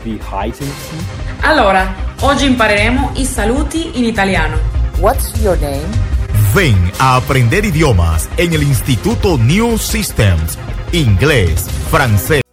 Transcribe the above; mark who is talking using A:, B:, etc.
A: vi heißen Sie?
B: Allora, oggi impareremo i saluti in italiano.
C: What's your name?
D: Ven a aprender idiomas en el Instituto New Systems. Inglés, francés.